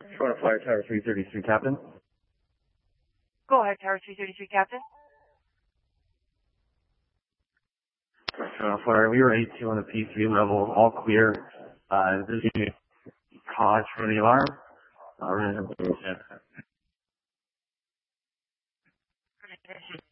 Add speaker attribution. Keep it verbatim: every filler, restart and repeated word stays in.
Speaker 1: Toronto Flyer Tower three thirty-three, Captain.
Speaker 2: Go ahead, Tower three thirty-three, Captain.
Speaker 1: Toronto Flyer, we were eight two on the P three level, all clear. Uh, there's any cause for the alarm? Uh, we're gonna-